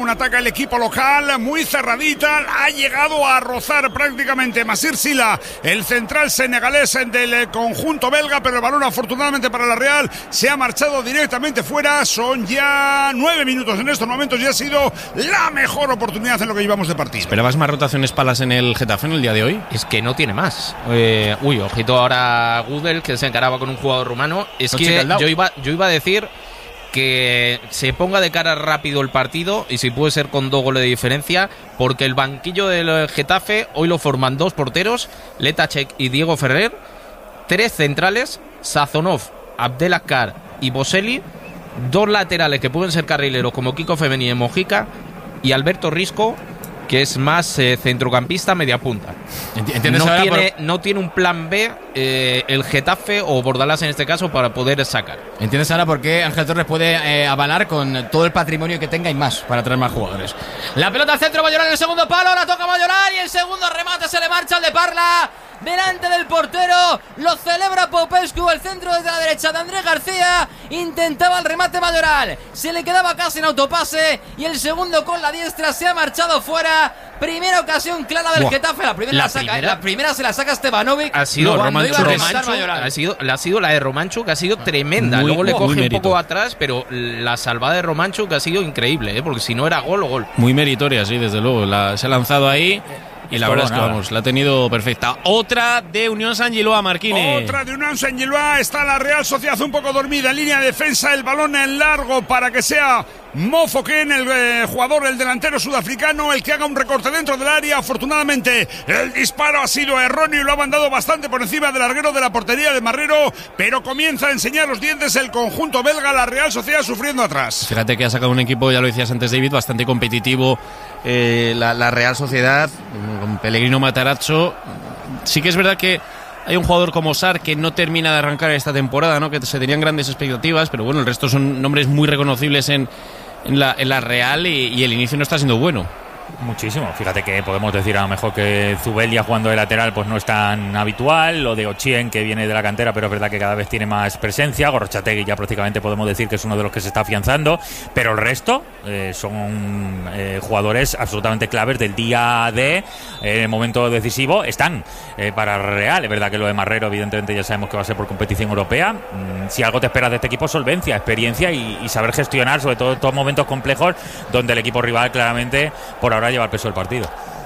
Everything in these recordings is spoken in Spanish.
Un ataque al equipo local, muy cerradita, ha llegado a rozar prácticamente Masir Sila, el central senegalés del conjunto belga, pero el balón afortunadamente para la Real se ha marchado directamente fuera. Son ya 9 minutos en estos momentos y ha sido la mejor oportunidad en lo que llevamos de partido. ¿Esperabas más rotaciones Palas en el Getafe en el día de hoy? Es que no tiene más. Ojito ahora Gudel, que se encaraba con un jugador rumano. Es que yo iba a decir que se ponga de cara rápido el partido y si puede ser con 2 goles de diferencia, porque el banquillo del Getafe hoy lo forman 2 porteros, Letacek y Diego Ferrer, 3 centrales, Sazonov, Abdelakar y Boselli, 2 laterales que pueden ser carrileros como Kiko Femení y Mojica, y Alberto Risco, que es más centrocampista media punta. No tiene un plan B el Getafe o Bordalás en este caso para poder sacar. ¿Entiendes ahora por qué Ángel Torres puede avalar con todo el patrimonio que tenga y más para traer más jugadores? La pelota al centro, Mayoral en el segundo palo, la toca Mayoral y el segundo remate se le marcha al de Parla. Delante del portero, lo celebra Popescu, el centro desde la derecha de Andrés García, intentaba el remate Mayoral, se le quedaba casi en autopase y el segundo con la diestra se ha marchado fuera. Primera ocasión clara del Getafe, la primera se la saca Stevanovic. Ha sido Romanchuk, ha sido la de Romanchuk, que ha sido tremenda. Luego le coge un poco atrás, pero la salvada de Romanchuk ha sido increíble, porque si no era gol o gol. Muy meritoria, sí, desde luego. Se ha lanzado ahí. Y la verdad es que vamos, la ha tenido perfecta. Otra de Unión Saint-Gilloise, Marquini. Otra de Unión Saint-Gilloise. Está la Real Sociedad un poco dormida en línea de defensa. El balón en largo para que sea Mofoken, el jugador, el delantero sudafricano, el que haga un recorte dentro del área. Afortunadamente el disparo ha sido erróneo y lo ha mandado bastante por encima del larguero de la portería de Marrero, pero comienza a enseñar los dientes el conjunto belga. La Real Sociedad sufriendo atrás. Fíjate que ha sacado un equipo, ya lo decías antes, David, bastante competitivo. La Real Sociedad con Pellegrino, Matarazzo. Sí que es verdad que hay un jugador como Sarr que no termina de arrancar esta temporada, ¿no? Que se tenían grandes expectativas, pero bueno, el resto son nombres muy reconocibles en la Real y el inicio no está siendo bueno. Muchísimo, fíjate que podemos decir a lo mejor que Zubeldia jugando de lateral pues no es tan habitual, lo de Ochien que viene de la cantera pero es verdad que cada vez tiene más presencia, Gorrotxategi ya prácticamente podemos decir que es uno de los que se está afianzando, pero el resto son jugadores absolutamente claves del día de en el momento decisivo, están para Real. Es verdad que lo de Marrero evidentemente ya sabemos que va a ser por competición europea. Si algo te esperas de este equipo, solvencia, experiencia y saber gestionar sobre todo estos momentos complejos donde el equipo rival claramente por ahora lleva el peso del partido.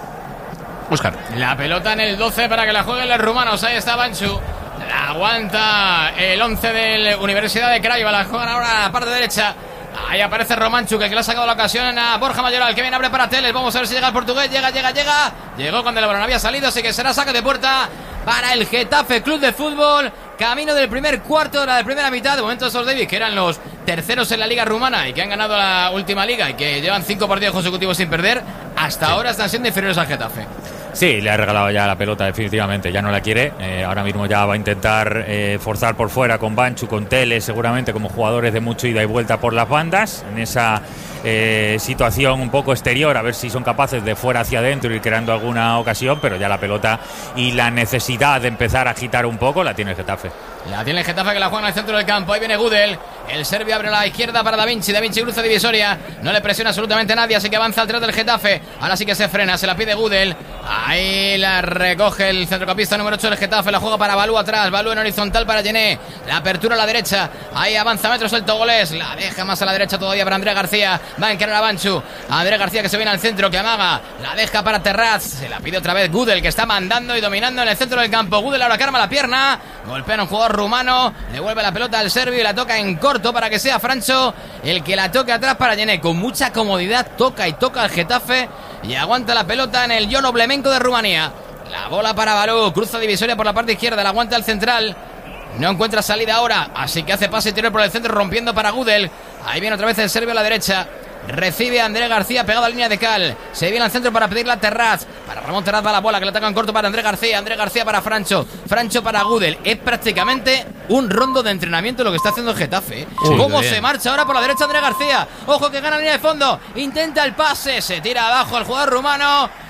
Óscar. La pelota en el 12 para que la jueguen los rumanos. Ahí está Banchu. La aguanta el 11 de Universidad de Craiova. La juegan ahora a la parte derecha. Ahí aparece Romanchuk, que le ha sacado la ocasión a Borja Mayoral, que viene, abre para Teles. Vamos a ver si llega el portugués. Llega. Llegó cuando el balón había salido, así que será saque de puerta para el Getafe Club de Fútbol. Camino del primer cuarto de la primera mitad. De momento esos Davis, que eran los terceros en la liga rumana y que han ganado la última liga y que llevan 5 partidos consecutivos sin perder, hasta ahora están siendo inferiores al Getafe. Sí, le ha regalado ya la pelota definitivamente, ya no la quiere, ahora mismo ya va a intentar forzar por fuera con Banchu, con Teles, seguramente como jugadores de mucho ida y vuelta por las bandas, en esa situación un poco exterior, a ver si son capaces de fuera hacia adentro ir creando alguna ocasión, pero ya la pelota y la necesidad de empezar a agitar un poco la tiene el Getafe. La tiene el Getafe, que la juega en el centro del campo. Ahí viene Gudel. El serbio abre a la izquierda para Da Vinci. Da Vinci cruza divisoria. No le presiona absolutamente nadie, así que avanza atrás del Getafe. Ahora sí que se frena, se la pide Gudel. Ahí la recoge el centrocampista número 8 del Getafe. La juega para Balú atrás. Balú en horizontal para Gené. La apertura a la derecha. Ahí avanza metros el togolés. La deja más a la derecha todavía para Andrés García. Va a encarar a Banchu. Andrés García, que se viene al centro, que amaga. La deja para Terraz. Se la pide otra vez Gudel, que está mandando y dominando en el centro del campo. Gudel ahora carma la pierna. Golpea a un jugador rumano. Devuelve la pelota al serbio y la toca en corto para que sea Francho el que la toque atrás para Gené. Con mucha comodidad toca al Getafe y aguanta la pelota en el Ion Oblemenko de Rumanía. La bola para Balú, cruza divisoria por la parte izquierda, la aguanta el central. No encuentra salida ahora, así que hace pase interior por el centro, rompiendo para Gudel. Ahí viene otra vez el serbio a la derecha. Recibe a Andrés García pegado a la línea de cal. Se viene al centro para pedirle a Terraz. Para Ramón Terraz va la bola, que le ataca en corto para Andrés García. Andrés García para Francho. Francho para Gudel. Es prácticamente un rondo de entrenamiento lo que está haciendo el Getafe. Sí, cómo se marcha ahora por la derecha Andrés García. Ojo que gana la línea de fondo. Intenta el pase. Se tira abajo el jugador rumano.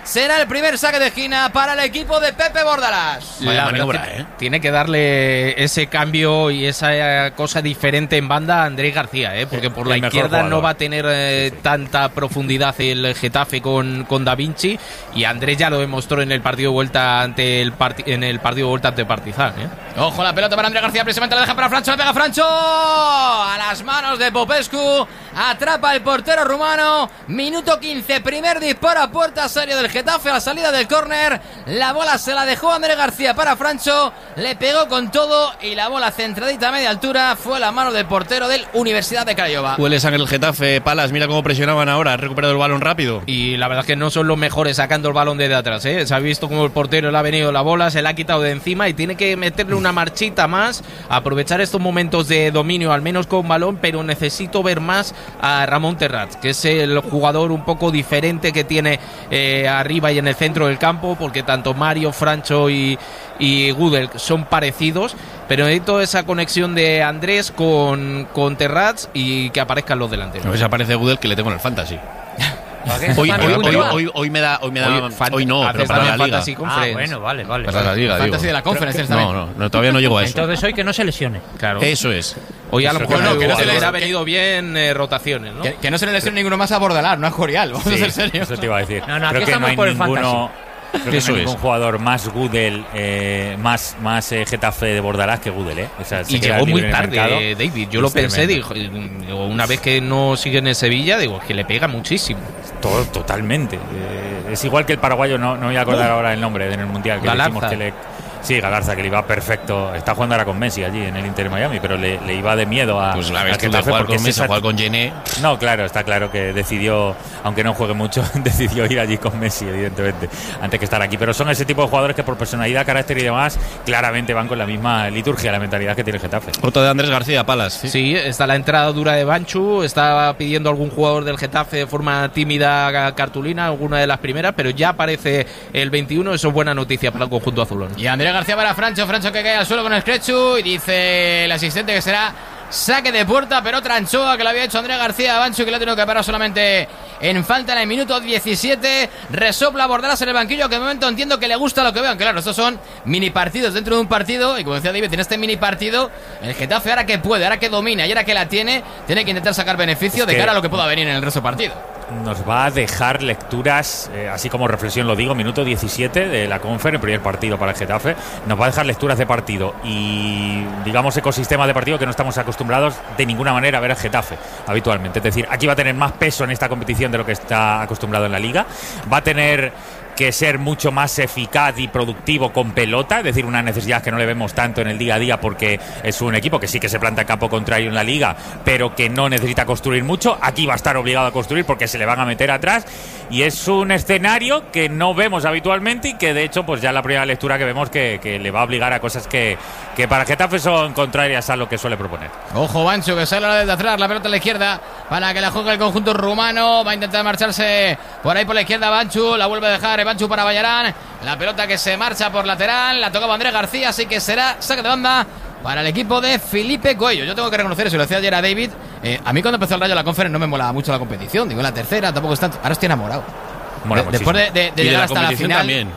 será el primer saque de esquina para el equipo de Pepe Bordalás. Vaya maniobra, Tiene que darle ese cambio y esa cosa diferente en banda a Andrés García, porque por la izquierda no va a tener tanta profundidad el Getafe con Da Vinci, y Andrés ya lo demostró en el partido de vuelta ante Partizan. Ojo la pelota para Andrés García, precisamente la deja para Francho, la pega Francho a las manos de Popescu, atrapa el portero rumano, minuto 15, primer disparo a puerta serio del Getafe a la salida del córner, la bola se la dejó Andrés García para Francho, le pegó con todo y la bola centradita a media altura fue a la mano del portero del Universidad de Craiova. Huele sangre el Getafe, Palas, mira cómo presionaban ahora, ha recuperado el balón rápido. Y la verdad es que no son los mejores sacando el balón desde atrás, Se ha visto como el portero le ha venido la bola, se la ha quitado de encima y tiene que meterle una marchita más, aprovechar estos momentos de dominio, al menos con balón, pero necesito ver más a Ramón Terrats, que es el jugador un poco diferente que tiene arriba y en el centro del campo, porque tanto Mario, Francho y Gudel son parecidos, pero necesito esa conexión de Andrés con Terrats y que aparezcan los delanteros. A ver si aparece Gudel, que le tengo en el Fantasy. Hoy me da. Hoy no, pero para la Liga. Bueno, vale. Para la Liga, Fantasy de la Conference. No, todavía no llego a eso. Entonces hoy que no se lesione. Claro. Eso es. Hoy a lo mejor que no se les ha venido bien rotaciones, ¿no? Que no se le lesione ninguno más a Bordalás, no a Jorial, vamos a ser serios. Eso te iba a decir. No, aquí estamos por el Fantasy. Creo que no hay ningún jugador más Gudel, más Getafe de Bordalás que Gudel, O sea, y llegó muy tarde, David. Yo lo pensé, digo, una vez que no sigue en el Sevilla, digo, es que le pega muchísimo. Totalmente. Es igual que el paraguayo, no voy a acordar ahora el nombre en el Mundial, que Galarza. decimos que le... Sí, Galarza, que le iba perfecto. Está jugando ahora con Messi allí en el Inter de Miami, pero le iba de miedo a... Pues la vez que jugar con Messi, jugar con Gené. No, claro, está claro que decidió, aunque no juegue mucho, decidió ir allí con Messi, evidentemente, antes que estar aquí. Pero son ese tipo de jugadores que por personalidad, carácter y demás, claramente van con la misma liturgia, la mentalidad que tiene el Getafe. Otro de Andrés García, Palas. Sí, está la entrada dura de Banchu, está pidiendo algún jugador del Getafe de forma tímida cartulina, alguna de las primeras, pero ya aparece el 21, eso es buena noticia para el conjunto azulón. Y Andrés García para Francho que cae al suelo con el Screchu y dice el asistente que será saque de puerta, pero otra anchoa que le había hecho Andrés García a Banchu, que le ha tenido que parar solamente en falta en el minuto 17. Resopla Bordalás en el banquillo, que de momento entiendo que le gusta lo que vean. Claro, estos son mini partidos dentro de un partido, y como decía David, en este mini partido el Getafe ahora que puede, ahora que domina y ahora que la tiene que intentar sacar beneficio de cara a lo que pueda venir en el resto del partido. Nos va a dejar lecturas, así como reflexión lo digo, minuto 17 de la Confer, el primer partido para el Getafe. Nos va a dejar lecturas de partido y, digamos, ecosistema de partido que no estamos acostumbrados de ninguna manera a ver al Getafe habitualmente. Es decir, aquí va a tener más peso en esta competición de lo que está acostumbrado en la Liga. Va a tener que ser mucho más eficaz y productivo con pelota, es decir, una necesidad que no le vemos tanto en el día a día, porque es un equipo que sí que se planta en campo contrario en la Liga, pero que no necesita construir mucho. Aquí va a estar obligado a construir porque se le van a meter atrás, y es un escenario que no vemos habitualmente y que de hecho pues ya la primera lectura que vemos que le va a obligar a cosas que para Getafe son contrarias a lo que suele proponer. Ojo Bancho, que sale desde atrás, la pelota a la izquierda para que la juegue el conjunto rumano. Va a intentar marcharse por ahí por la izquierda Banchu, la vuelve a dejar Banchu para Bayarán, la pelota que se marcha por lateral, la tocaba Andrés García, así que será saque de banda para el equipo de Felipe Coello. Yo tengo que reconocer, eso lo decía ayer a David, a mí cuando empezó el Rayo la Conference no me molaba mucho la competición, digo en la tercera tampoco es tanto, ahora estoy enamorado. Después de llegar hasta la final también.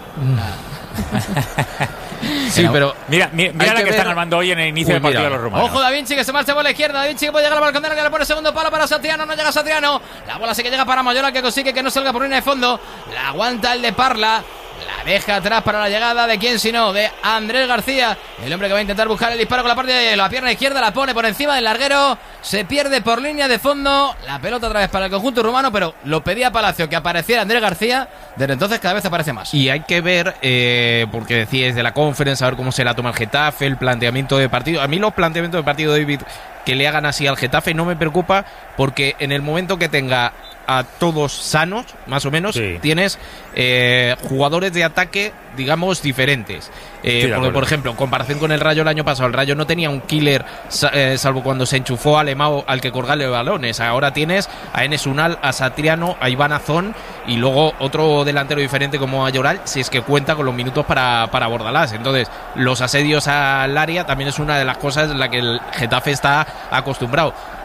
Sí, pero mira la que están armando hoy en el inicio del partido de los rumanos. Ojo Da Vinci, que se marcha por la izquierda. Da Vinci que puede llegar al balcón, que le pone segundo palo para Satriano. No llega Satriano. La bola sí que llega para Mayoral, que consigue que no salga por línea de fondo. La aguanta el de Parla. La deja atrás para la llegada de quién sino de Andrés García, el hombre que va a intentar buscar el disparo con la parte de la pierna izquierda, la pone por encima del larguero, se pierde por línea de fondo, la pelota otra vez para el conjunto rumano, pero lo pedía Palacio que apareciera Andrés García, desde entonces cada vez aparece más. Y hay que ver, porque decías de la Conference, a ver cómo se la toma el Getafe, el planteamiento de partido. A mí los planteamientos de partido, David, que le hagan así al Getafe no me preocupa, porque en el momento que tenga a todos sanos, más o menos, sí, tienes jugadores de ataque, digamos, diferentes. Porque, por ejemplo, en comparación con el Rayo el año pasado, el Rayo no tenía un killer, salvo cuando se enchufó a Alemão al que colgarle balones. Ahora tienes a Enes Unal, a Satriano, a Iván Azón y luego otro delantero diferente como Mayoral, si es que cuenta con los minutos para Bordalás. Entonces, los asedios al área también es una de las cosas en la que el Getafe está acostumbrado.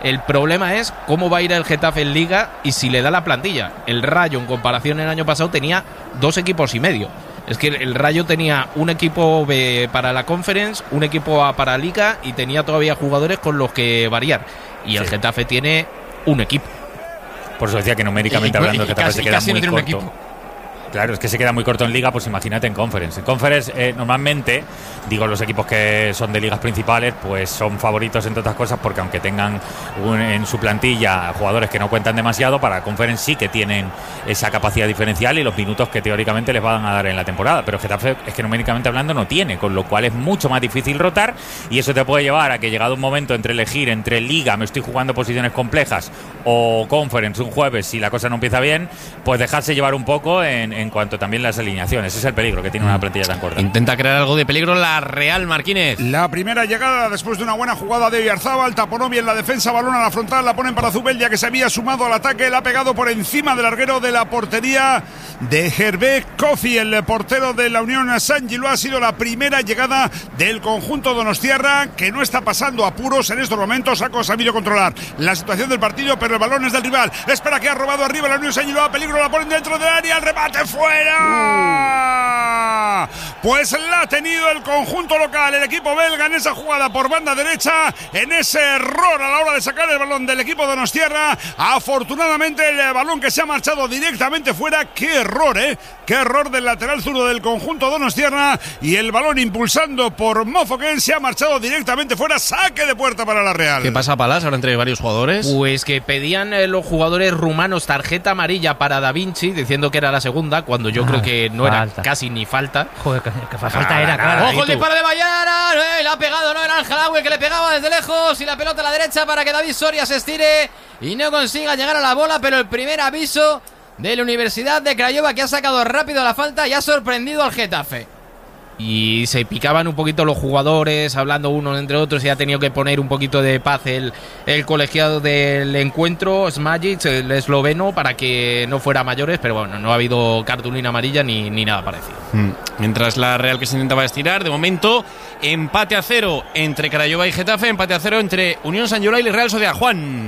El problema es cómo va a ir el Getafe en Liga y si le da la plantilla. El Rayo, en comparación el año pasado, tenía 2 equipos y medio. Es que el Rayo tenía un equipo B para la Conference, un equipo A para Liga y tenía todavía jugadores con los que variar. Y el Getafe tiene un equipo. Por eso decía que numéricamente hablando el Getafe se queda muy corto. Claro, es que se queda muy corto en Liga, pues imagínate en Conference. En Conference, normalmente, digo, los equipos que son de ligas principales, pues son favoritos entre otras cosas, porque aunque tengan en su plantilla jugadores que no cuentan demasiado, para la Conference sí que tienen esa capacidad diferencial y los minutos que teóricamente les van a dar en la temporada. Pero Getafe es que numéricamente hablando no tiene, con lo cual es mucho más difícil rotar y eso te puede llevar a que llegado un momento entre elegir entre Liga, me estoy jugando posiciones complejas, o Conference un jueves, si la cosa no empieza bien, pues dejarse llevar un poco en cuanto también las alineaciones. Ese es el peligro que tiene una plantilla tan corta. Intenta crear algo de peligro la Real, Marquínez. La primera llegada después de una buena jugada de Oyarzábal, taponó bien la defensa, balón a la frontal, la ponen para Zubeldia, que se había sumado al ataque, la ha pegado por encima del larguero de la portería de Hervé Kofi, el portero de la Unión Saint-Gilloise. Ha sido la primera llegada del conjunto donostiarra, que no está pasando apuros en estos momentos. Ha sabido controlar la situación del partido, pero el balón es del rival. Espera, que ha robado arriba la Unión Saint-Gilloise, peligro, la ponen dentro del área, el remate fuera. Pues la ha tenido el conjunto local, el equipo belga, en esa jugada por banda derecha, en ese error a la hora de sacar el balón del equipo donostiarra. Afortunadamente el balón que se ha marchado directamente fuera. Qué error, qué error del lateral zurdo del conjunto donostiarra, y el balón impulsando por Mofoken se ha marchado directamente fuera. Saque de puerta para la Real. ¿Qué pasa, Palas, ahora entre varios jugadores? Pues que pedían los jugadores rumanos tarjeta amarilla para Da Vinci, diciendo que era la segunda, cuando yo creo que no era casi ni falta. Joder, que falta era, claro. Ojo el disparo de Bayara, le ha pegado, ¿no? Era Al-Halawi que le pegaba desde lejos, y la pelota a la derecha para que David Soria se estire y no consiga llegar a la bola, pero el primer aviso de la Universidad de Craiova, que ha sacado rápido la falta y ha sorprendido al Getafe. Y se picaban un poquito los jugadores, hablando unos entre otros, y ha tenido que poner un poquito de paz el colegiado del encuentro, Smajic, el esloveno, para que no fuera a mayores, pero bueno, no ha habido cartulina amarilla ni nada parecido. Mientras la Real, que se intentaba estirar, de momento empate a 0 entre Craiova y Getafe, empate a 0 entre Unión Saint-Gilloise y Real Sociedad. Juan.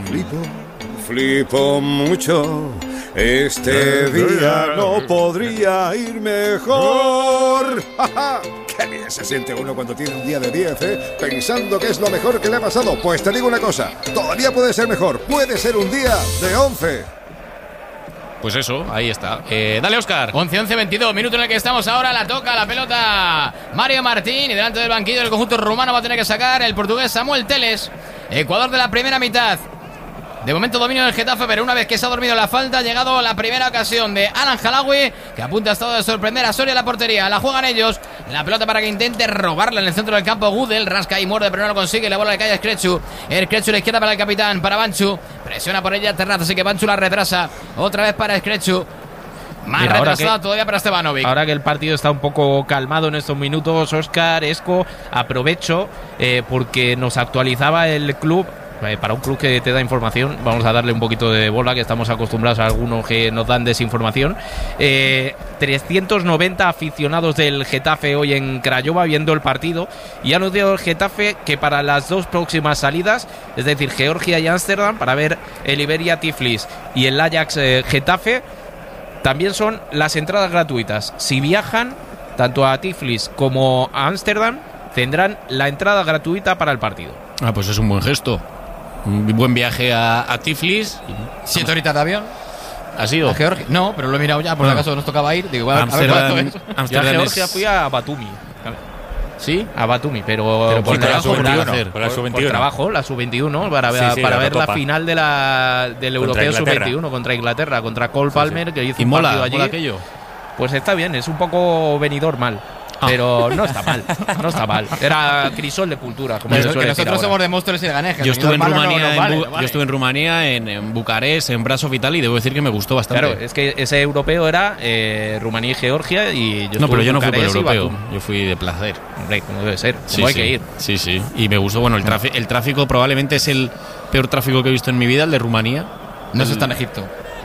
Flipo mucho. Este día no podría ir mejor. ¡Qué bien se siente uno cuando tiene un día de 10, pensando que es lo mejor que le ha pasado! Pues te digo una cosa, todavía puede ser mejor. Puede ser un día de 11. Pues eso, ahí está. Dale, Óscar. 11-22, minuto en el que estamos ahora. La toca la pelota Mario Martín, y delante del banquillo del conjunto rumano va a tener que sacar el portugués Samuel Teles. Ecuador de la primera mitad. De momento dominio del Getafe, pero una vez que se ha dormido la falta, ha llegado la primera ocasión de Al-Halawi, que apunta a estado de sorprender a Soria en la portería. La juegan ellos, la pelota para que intente robarla en el centro del campo. Gudel rasca y muerde, pero no lo consigue. La bola le cae a Skretsu. Skretsu a la izquierda para el capitán, para Banchu. Presiona por ella Terraz, así que Banchu la retrasa. Otra vez para Skretsu. Más retrasada todavía para Stevanovic. Ahora que el partido está un poco calmado en estos minutos, Óscar, Esco, aprovecho porque nos actualizaba el club. Para un club que te da información, vamos a darle un poquito de bola, que estamos acostumbrados a algunos que nos dan desinformación. 390 aficionados del Getafe hoy en Craiova viendo el partido, y ha anunciado el Getafe que para las 2 próximas salidas, es decir, Georgia y Ámsterdam, para ver el Iberia Tiflis y el Ajax Getafe, también son las entradas gratuitas. Si viajan tanto a Tiflis como a Ámsterdam, tendrán la entrada gratuita para el partido. Pues es un buen gesto. Un buen viaje a Tiflis. 7 horitas de avión. ¿Ha sido? ¿A Georgia? No, pero lo he mirado ya, por si acaso nos tocaba ir. Digo, a ver cuánto es. Yo a Georgia fui a Batumi. ¿Sí? A Batumi, pero por trabajo, por trabajo, la sub-21, para ver la final del Europeo sub-21 contra Inglaterra, contra Cole Palmer, que hizo un partido allí. ¿Mola aquello? Pues está bien, es un poco venidor mal. Pero no está mal, no está mal. Era crisol de cultura, como que nosotros somos de Móstoles y de Ganeja. Yo estuve en Rumanía, en Bucarest, en Brasov y tal, y debo decir que me gustó bastante. Claro, es que ese europeo era Rumanía y Georgia, y yo pero yo no fui por el europeo, yo fui de placer. Hombre, como debe ser, como hay que ir. Sí, y me gustó. Bueno, el tráfico probablemente es el peor tráfico que he visto en mi vida, el de Rumanía. No se está en Egipto.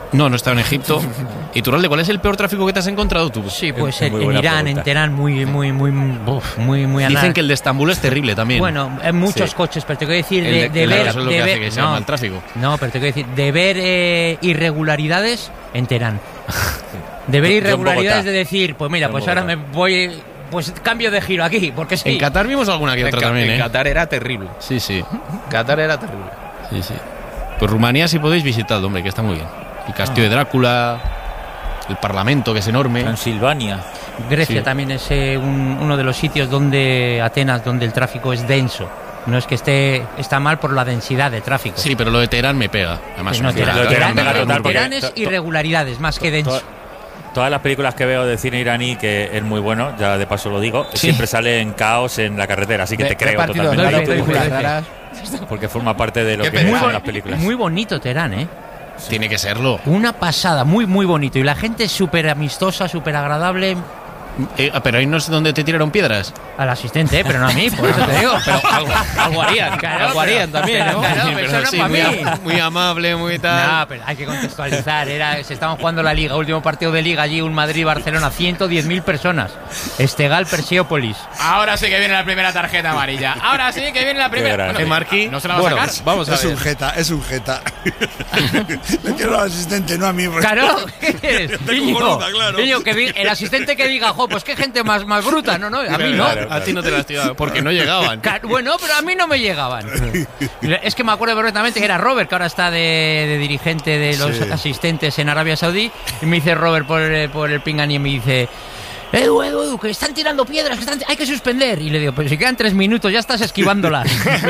No estaba en Egipto. ¿Y Turralde, cuál es el peor tráfico que te has encontrado tú? Sí, pues en Irán, en Teherán, muy Dicen que el de Estambul es terrible también. Bueno, en muchos coches, pero te quiero decir de ver... Eso es lo que hace que sea mal tráfico. No, pero te quiero decir, de ver irregularidades en Teherán. De ver irregularidades de decir, pues mira, pues ahora me voy... Pues cambio de giro aquí, porque sí. En Qatar vimos alguna que otra también, En Qatar era terrible. Sí. Qatar era terrible. Sí. Pues Rumanía si podéis visitarlo, hombre, que está muy bien. El castillo de Drácula, el Parlamento, que es enorme. Transilvania. Grecia también es uno de los sitios Atenas, donde el tráfico es denso. No es que está mal por la densidad de tráfico. Sí, pero lo de Teherán me pega. Además, Teherán es irregularidades, más que denso. Todas las películas que veo de cine iraní, que es muy bueno, ya de paso lo digo, siempre sale en caos en la carretera, así que te creo totalmente. Porque forma parte de lo que son las películas. Muy bonito Teherán, ¿eh? Tiene que serlo. Una pasada, muy bonito. Y la gente es súper amistosa, súper agradable. Pero ahí no es donde te tiraron piedras. Al asistente, pero no a mí, por eso te digo. Pero algo harían, algo harían también, ¿no? Muy amable, muy tal. No, pero hay que contextualizar. Se estaban jugando la Liga, último partido de Liga allí, un Madrid-Barcelona, 110.000 personas. Estegal, Perseópolis. Ahora sí que viene la primera tarjeta amarilla. Ahora sí que viene la primera. Marquí. ¿No se la va a sacar? Vamos a ver. Es un jeta. Le quiero al asistente, no a mí. Claro, ¿qué quieres? Niño, el asistente que diga, pues qué gente más bruta. No, a mí no. Claro. A ti no te las tiraba porque no llegaban. Bueno, pero a mí no me llegaban. Es que me acuerdo perfectamente que era Robert, que ahora está de dirigente de los asistentes en Arabia Saudí, y me dice Robert por el pinganí, y me dice: Edu, que están tirando piedras, hay que suspender. Y le digo, pero si quedan 3 minutos, ya estás esquivándolas.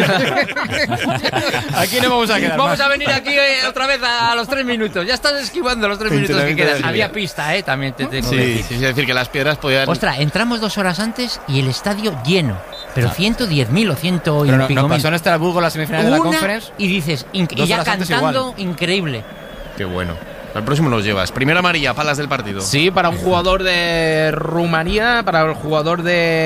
Aquí no vamos a quedar. Vamos a venir aquí otra vez a los 3 minutos. Ya estás esquivando los 3 minutos que quedan. Había pista, también te tengo que decir. Sí, es decir, que las piedras podían... Ostras, entramos 2 horas antes y el estadio lleno. Pero 110.000 o 100 y pico. Nos pasó en Estrasburgo la semifinal de la Conference. Y dices, y ya cantando, increíble. Qué bueno. Al próximo nos llevas. Primera amarilla, palas del partido. Sí, para un jugador de Rumanía, para el jugador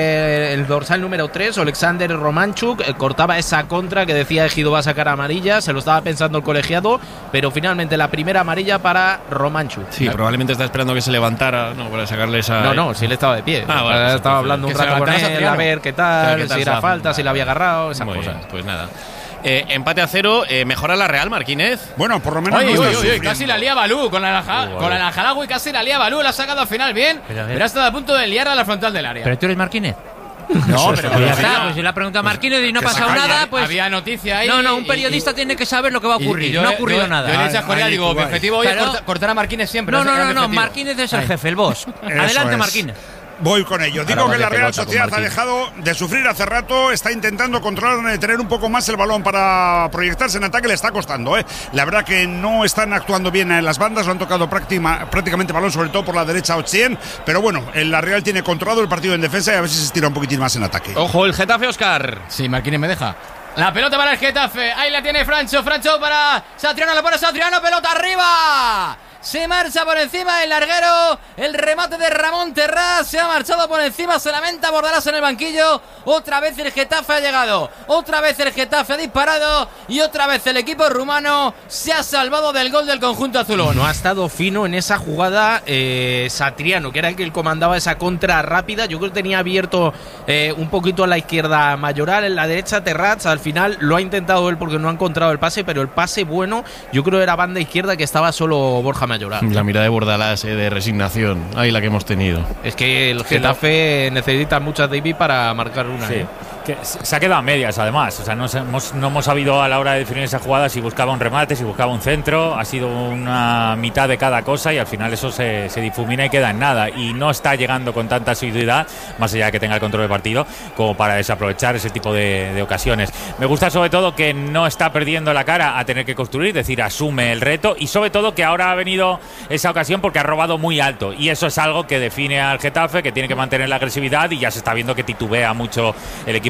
del dorsal número 3, Alexander Romanchuk, cortaba esa contra que decía Ejido va a sacar amarilla, se lo estaba pensando el colegiado, pero finalmente la primera amarilla para Romanchuk. Sí, probablemente está esperando que se levantara, para sacarle esa... No, sí, él estaba de pie. Bueno, estaba hablando un rato con él, a ver qué tal, si era falta, si le había agarrado, esas cosas. Pues nada. Empate a 0, mejora la Real, Marquínez. Bueno, por lo menos casi la lía Balú con la Al-Halawi, casi la lía Balú, la ha sacado al final bien, pero ha estado a punto de liarla a la frontal del área. ¿Pero tú eres Marquínez? No, pero ya está, pues si le ha preguntado a Marquínez y no ha pasado nada, pues... Había noticia ahí. No, un periodista tiene que saber lo que va a ocurrir. No ha ocurrido nada. Yo le he dicho a Corea, digo, mi objetivo hoy es cortar a Marquínez siempre. No, Marquínez es el jefe, el boss. Adelante, Marquínez. Voy con ello. Digo que la Real Sociedad ha dejado de sufrir hace rato, está intentando controlar, tener un poco más el balón para proyectarse en ataque, le está costando. La verdad que no están actuando bien en las bandas, lo han tocado prácticamente balón, sobre todo por la derecha Ochien, pero bueno, la Real tiene controlado el partido en defensa y a ver si se estira un poquitín más en ataque. Ojo, el Getafe, Óscar. Sí, Marquínez me deja. La pelota para el Getafe, ahí la tiene Francho para Satriano, le pone Satriano, pelota arriba. Se marcha por encima el larguero. El remate de Ramón Terrás. Se ha marchado por encima. Se lamenta Bordalás en el banquillo. Otra vez el Getafe ha llegado. Otra vez el Getafe ha disparado. Y otra vez el equipo rumano se ha salvado del gol del conjunto azulón. No ha estado fino en esa jugada Satriano, que era el que comandaba esa contra rápida. Yo creo que tenía abierto un poquito a la izquierda Mayoral. En la derecha Terrats. Al final lo ha intentado él porque no ha encontrado el pase. Pero el pase bueno, yo creo era banda izquierda, que estaba solo Borja Mayoral. La mirada de Bordalás, de resignación. Ahí la que hemos tenido. Es que el Getafe necesita muchas David para marcar una. Sí. Que se ha quedado a medias, además. O sea, no hemos sabido a la hora de definir esa jugada si buscaba un remate, si buscaba un centro. Ha sido una mitad de cada cosa y al final eso se difumina y queda en nada. Y no está llegando con tanta asiduidad, más allá de que tenga el control del partido, como para desaprovechar ese tipo de ocasiones. Me gusta sobre todo que no está perdiendo la cara a tener que construir, es decir, asume el reto, y sobre todo que ahora ha venido esa ocasión porque ha robado muy alto. Y eso es algo que define al Getafe, que tiene que mantener la agresividad, y ya se está viendo que titubea mucho el equipo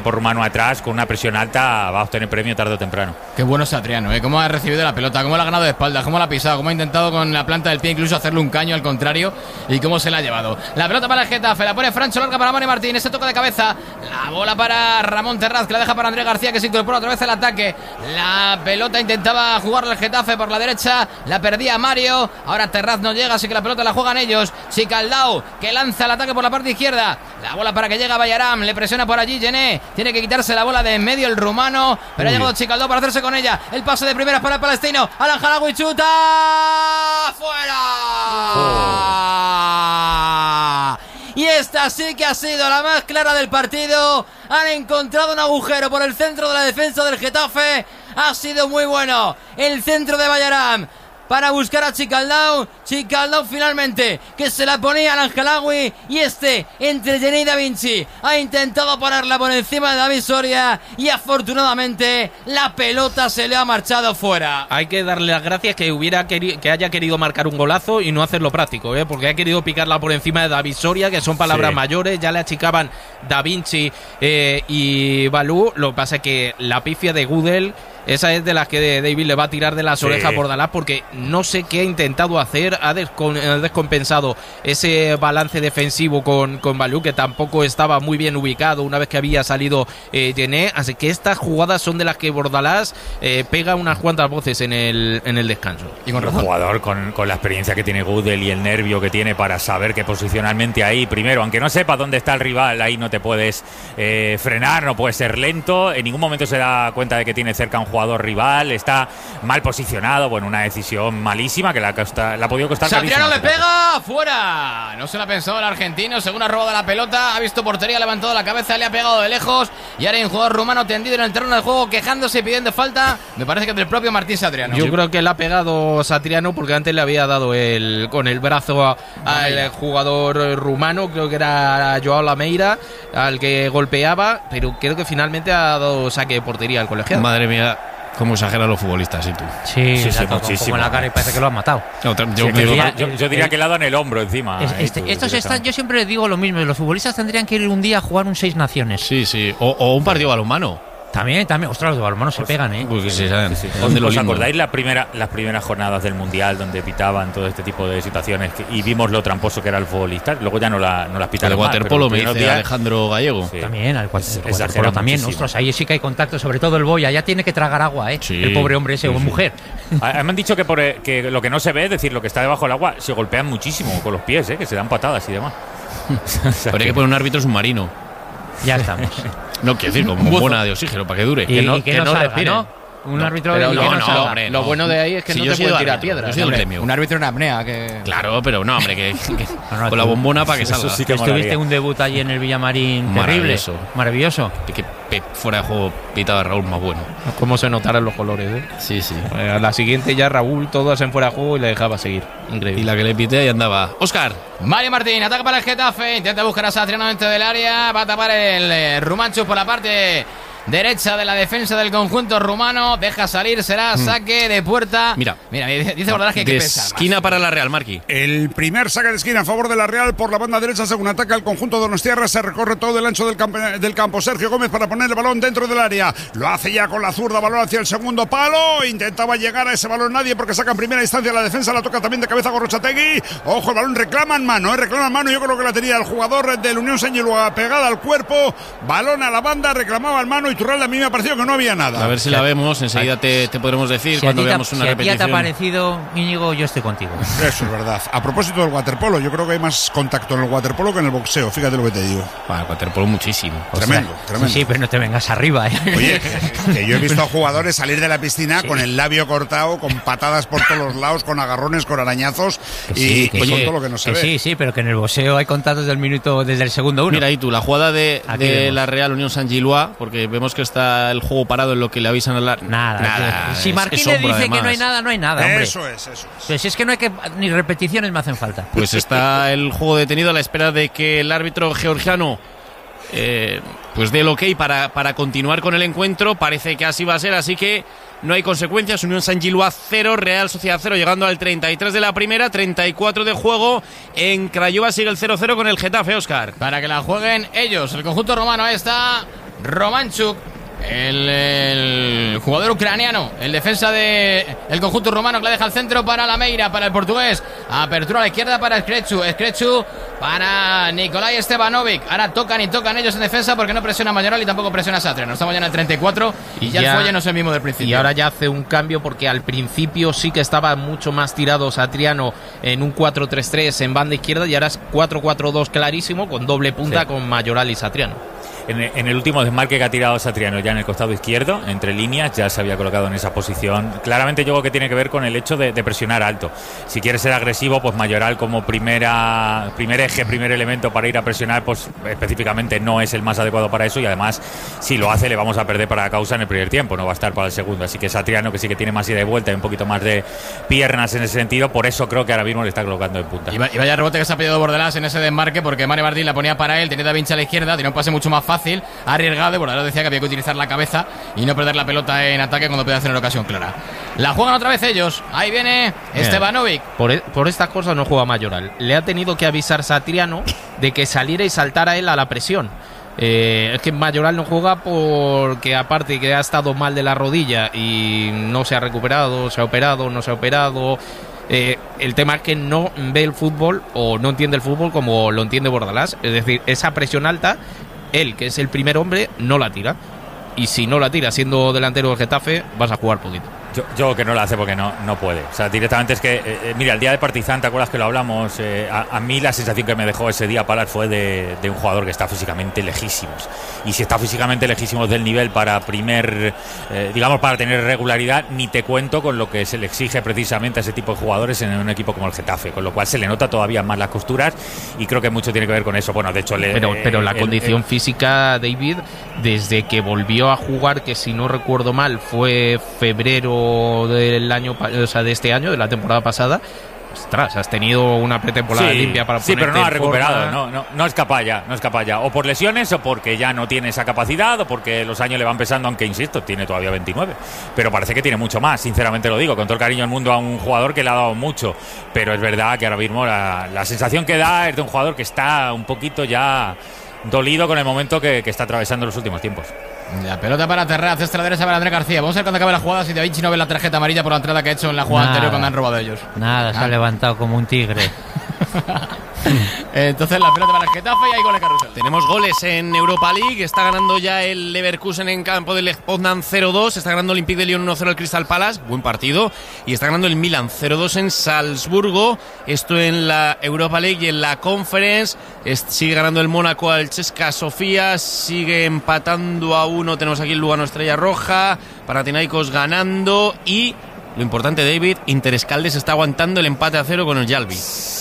equipo rumano atrás con una presión alta va a obtener premio tarde o temprano. Qué bueno Satriano, cómo ha recibido la pelota, cómo la ha ganado de espaldas, cómo la ha pisado, cómo ha intentado con la planta del pie incluso hacerle un caño al contrario y cómo se la ha llevado. La pelota para el Getafe, la pone Francho, larga para Mari Martín, ese toque de cabeza, la bola para Ramón Terraz, que la deja para Andrés García, que se incorpora otra vez al ataque. La pelota intentaba jugarle el Getafe por la derecha, la perdía Mario, ahora Terraz no llega, así que la pelota la juegan ellos. Sicaldao, que lanza el ataque por la parte izquierda, la bola para que llega Bayaram, le presiona por allí Gené, tiene que quitarse la bola de en medio el rumano, pero ha llegado Sicaldao para hacerse con ella, el pase de primeras para el palestino, Alan Halawi chuta, ¡fuera! Y esta sí que ha sido la más clara del partido. Han encontrado un agujero por el centro de la defensa del Getafe. Ha sido muy bueno el centro de Bayaram para buscar a Sicaldao. Sicaldao finalmente, que se la ponía al Anjalawi, y entre Gené y Da Vinci ha intentado ponerla por encima de David Soria y afortunadamente la pelota se le ha marchado fuera. Hay que darle las gracias que haya querido marcar un golazo y no hacerlo práctico, porque ha querido picarla por encima de David Soria, que son palabras mayores, ya le achicaban Da Vinci y Balú. Lo que pasa es que la pifia de Gudel, esa es de las que David le va a tirar de las orejas por Dalás, porque no sé qué ha intentado hacer, ha descompensado ese balance defensivo con Balú, que tampoco estaba muy bien ubicado una vez que había salido Gené, así que estas jugadas son de las que Bordalás pega unas cuantas voces en el descanso. Y con razón. Un jugador con la experiencia que tiene Gudel y el nervio que tiene para saber que posicionalmente ahí, primero, aunque no sepas dónde está el rival, ahí no te puedes frenar, no puedes ser lento, en ningún momento se da cuenta de que tiene cerca un jugador rival, está mal posicionado, bueno, una decisión malísima que le ha podido costar. Satriano le pega, fuera, no se lo ha pensado el argentino, según ha robado la pelota, ha visto portería, ha levantado la cabeza, le ha pegado de lejos y ahora hay un jugador rumano tendido en el terreno de juego quejándose y pidiendo falta, me parece que del propio Martín Satriano. Yo creo que le ha pegado Satriano porque antes le había dado con el brazo al jugador rumano, creo que era Joao Lameira, al que golpeaba, pero creo que finalmente ha dado saque de portería al colegiado. Madre mía, cómo exageran los futbolistas, ¿y tú? Sí, muchísimo en la cara y parece que lo han matado. Yo diría que le ha dado en el hombro encima. Yo siempre digo lo mismo, los futbolistas tendrían que ir un día a jugar un 6 Naciones. Sí, o un partido balonmano. También, ostras, los balonmanos se pegan, ¿Os acordáis las primeras jornadas del Mundial donde pitaban todo este tipo de situaciones y vimos lo tramposo que era el futbolista? Luego ya no las pitaron. El waterpolo, me dice Alejandro Gallego. Sí. También, el waterpolo también, ostras, ahí sí que hay contacto, sobre todo el Boya, ya tiene que tragar agua, Sí. El pobre hombre ese, o mujer. Me han dicho que lo que no se ve, es decir, lo que está debajo del agua, se golpean muchísimo con los pies, que se dan patadas y demás. Habría que poner un árbitro submarino. Ya estamos. No, quiero decir, como bombona de oxígeno, para que dure. Que no respire, ¿no? Un árbitro hombre, lo bueno de ahí es que si no te puede tirar piedras. Un árbitro en apnea que... Claro, pero no, hombre, que con la bombona para que salga. Sí que estuviste un debut allí en el Villamarín terrible. Maravilloso. Que fuera de juego pitaba Raúl más bueno. Cómo se notaran los colores, Sí. A la siguiente ya Raúl todas en fuera de juego y le dejaba seguir. Increíble. Y la que le pité ahí andaba. Óscar. Mario Martín, ataca para el Getafe, intenta buscar a Satriano dentro del área, va a tapar el Rumanchus por la parte derecha de la defensa del conjunto rumano, deja salir, será saque de puerta. Mira, dice Bordalás que hay que pensar. Esquina para la Real, Marqui. El primer saque de esquina a favor de la Real por la banda derecha, según ataca el conjunto de Donostiarra, se recorre todo el ancho del campo. Sergio Gómez para poner el balón dentro del área, lo hace ya con la zurda, balón hacia el segundo palo, intentaba llegar a ese balón nadie porque saca en primera instancia la defensa, la toca también de cabeza Gorrochategui, ojo, el balón reclaman mano, yo creo que la tenía el jugador del Unión Saint-Gilloise pegada al cuerpo, balón a la banda, reclamaba el mano y Turralde, a mí me ha parecido que no había nada. A ver si la vemos, enseguida te podremos decir cuando veamos una repetición. Si a ti te ha parecido, Íñigo, yo estoy contigo. Eso es verdad. A propósito del waterpolo, yo creo que hay más contacto en el waterpolo que en el boxeo, fíjate lo que te digo. Bueno, el waterpolo muchísimo. Tremendo. Sí, pero no te vengas arriba, Oye, que yo he visto a jugadores salir de la piscina con el labio cortado, con patadas por todos los lados, con agarrones, con arañazos y con todo lo que no se ve. Sí, pero que en el boxeo hay contactos desde el segundo uno. Mira ahí tú, la jugada de la Real Unión Saint-Gilloise, porque vemos que está el juego parado en lo que le avisan a la... Nada. Si Martínez dice además que no hay nada, hombre. Eso es. Pero si es que no hay que... Ni repeticiones me hacen falta. Pues está el juego detenido a la espera de que el árbitro georgiano pues dé el ok para continuar con el encuentro. Parece que así va a ser, así que no hay consecuencias. Unión Saint-Gilloise 0, Real Sociedad 0, llegando al 33 de la primera, 34 de juego. En Craiova sigue el 0-0 con el Getafe, Óscar. Para que la jueguen ellos, el conjunto romano está Romanchuk, el jugador ucraniano, el defensa del conjunto rumano, que la deja al centro para Lameira, para el portugués. Apertura a la izquierda para Skrechu para Nikolai Stevanovic. Ahora tocan ellos en defensa porque no presiona Mayoral y tampoco presiona Satriano. Estamos ya en el 34 y ya el fuelle no es el mismo del principio. Y ahora ya hace un cambio porque al principio sí que estaba mucho más tirado Satriano en un 4-3-3 en banda izquierda y ahora es 4-4-2 clarísimo con doble punta con Mayoral y Satriano. En el último desmarque que ha tirado Satriano ya en el costado izquierdo, entre líneas, ya se había colocado en esa posición. Claramente yo creo que tiene que ver con el hecho de presionar alto. Si quiere ser agresivo, pues Mayoral como primer elemento para ir a presionar, pues específicamente no es el más adecuado para eso y además si lo hace le vamos a perder para causa en el primer tiempo, no va a estar para el segundo. Así que Satriano, que sí que tiene más ida y vuelta y un poquito más de piernas en ese sentido, por eso creo que ahora mismo le está colocando en punta. Y vaya rebote que se ha pedido Bordalás en ese desmarque porque Mario Martín la ponía para él, tenía Da Vinci a la izquierda, tenía un pase mucho más fácil, arriesgado, y Bordalás decía que había que utilizar la cabeza y no perder la pelota en ataque cuando puede hacer una ocasión clara. La juegan otra vez ellos, ahí viene Stevanovic. Por estas cosas no juega Mayoral, le ha tenido que avisar Satriano de que saliera y saltara él a la presión. Es que Mayoral no juega porque aparte que ha estado mal de la rodilla y no se ha recuperado, se ha operado, no se ha operado. El tema es que no ve el fútbol o no entiende el fútbol como lo entiende Bordalás. Es decir, esa presión alta, él, que es el primer hombre, no la tira. Y si no la tira siendo delantero del Getafe, vas a jugar poquito. Yo que no la hace porque no puede. O sea, directamente es que, mira, el día de Partizan, ¿te acuerdas que lo hablamos? A mí la sensación que me dejó ese día Palas fue de un jugador que está físicamente lejísimos. Y si está físicamente lejísimos del nivel para para tener regularidad, ni te cuento con lo que se le exige precisamente a ese tipo de jugadores en un equipo como el Getafe. Con lo cual se le nota todavía más las costuras y creo que mucho tiene que ver con eso. Bueno, de hecho... Pero la condición física, David, desde que volvió a jugar, que si no recuerdo mal, fue febrero del año, o sea, de este año, de la temporada pasada. Ostras, has tenido una pretemporada limpia para ponerte. Sí, pero no ha recuperado, no es capaz ya, o por lesiones o porque ya no tiene esa capacidad o porque los años le van pesando, aunque insisto, tiene todavía 29, pero parece que tiene mucho más, sinceramente lo digo, con todo el cariño del mundo a un jugador que le ha dado mucho, pero es verdad que ahora mismo la sensación que da es de un jugador que está un poquito ya dolido con el momento que está atravesando los últimos tiempos. La pelota para Terraz, extra derecha para André García. Vamos a ver cuando acabe la jugada si Da Vinci no ve la tarjeta amarilla por la entrada que ha hecho en la jugada anterior cuando han robado ellos. Nada, se ha levantado como un tigre. Entonces la pelota para el Getafe y hay goles carrusel. Tenemos goles en Europa League. Está ganando ya el Leverkusen en campo del Lech Poznan 0-2. Está ganando el Olympique de Lyon 1-0 el Crystal Palace. Buen partido. Y está ganando el Milan 0-2 en Salzburgo. Esto en la Europa League y en la Conference. Sigue ganando el Mónaco al Cesca Sofía. Sigue empatando a 1. Tenemos aquí el Lugano Estrella Roja. Panathinaikos ganando. Y lo importante, David, Interescaldes está aguantando el empate a 0 con el Jalbi.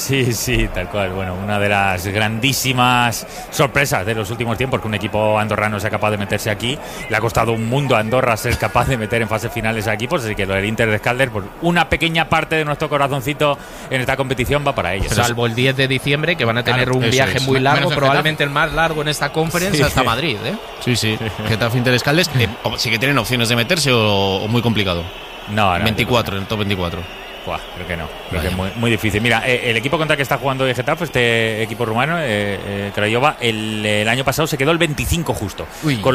Sí, tal cual. Bueno, una de las grandísimas sorpresas de los últimos tiempos que un equipo andorrano sea capaz de meterse aquí. Le ha costado un mundo a Andorra ser capaz de meter en fases finales a equipos, así que lo del Interescaldes, por una pequeña parte de nuestro corazoncito en esta competición va para ellos. Salvo el 10 de diciembre, que van a tener un viaje muy largo, probablemente el más largo en esta conference hasta Madrid. Sí. Getafe Interescaldes, sí que tienen opciones de meterse o muy complicado. No, 24, en el top 24. Creo que no, creo que es muy difícil. Mira, el equipo contra el que está jugando el Getafe, este equipo rumano, Craiova, el año pasado se quedó el 25 justo.